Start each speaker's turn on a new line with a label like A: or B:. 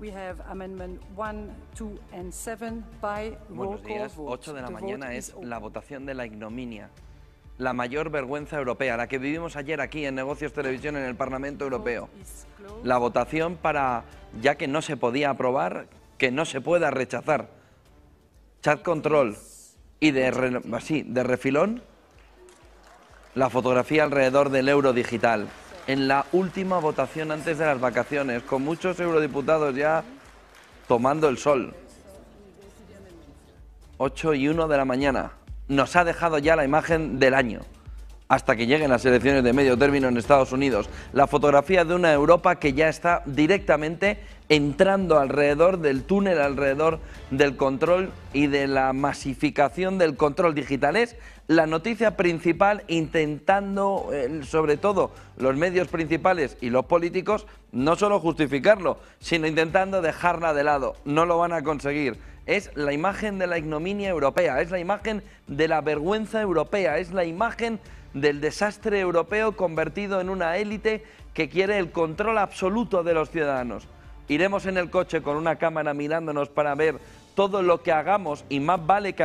A: Buenos días. 8 de la mañana es la votación de la ignominia, la mayor vergüenza europea, la que vivimos ayer aquí en Negocios Televisión en el Parlamento Europeo. La votación para, ya que no se podía aprobar, que no se pueda rechazar. Chat control y de refilón, la fotografía alrededor del euro digital. En la última votación antes de las vacaciones, con muchos eurodiputados ya tomando el sol. 8:01 de la mañana. Nos ha dejado ya la imagen del año, hasta que lleguen las elecciones de medio término en Estados Unidos. La fotografía de una Europa que ya está directamente entrando alrededor del túnel, alrededor del control y de la masificación del control digital. Es la noticia principal, intentando, sobre todo los medios principales y los políticos, no solo justificarlo, sino intentando dejarla de lado. No lo van a conseguir. Es la imagen de la ignominia europea, es la imagen de la vergüenza europea, es la imagen del desastre europeo convertido en una élite que quiere el control absoluto de los ciudadanos. Iremos en el coche con una cámara mirándonos para ver todo lo que hagamos, y más vale que